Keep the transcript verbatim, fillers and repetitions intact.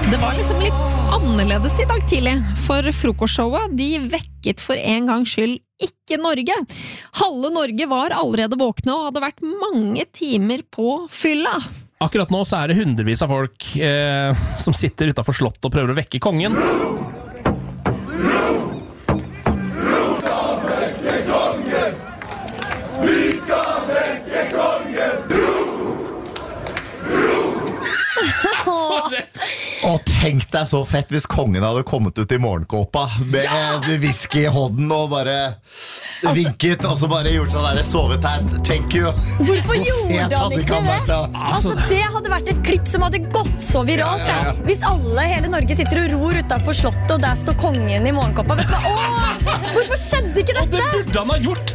Det var liksom litt annerledes I dag tidlig, for frokostshowet de vekket for en gangs skyld ikke Norge. Halve Norge var allerede våkne og hadde vært mange timer på fylla. Akkurat nå så er det hundrevis av folk eh, som sitter utenfor slottet og prøver å vekke kongen. Vi skal vekke kongen! Og tenk deg så fett hvis kongen hadde kommet ut I morgenkåpa med ja! whisky I hånden og bare altså, vinket og så bare gjort sånn der sovetegn. Thank you. Hvorfor gjorde han ikke det? Altså, det hadde vært et klipp som hadde gått så viralt. Ja, ja, ja. Hvis alle, hele Norge sitter og ror utenfor slottet og der står kongen I morgenkåpa. Vet du hva? Åh, hvorfor skjedde ikke dette? Og det burde han ha gjort.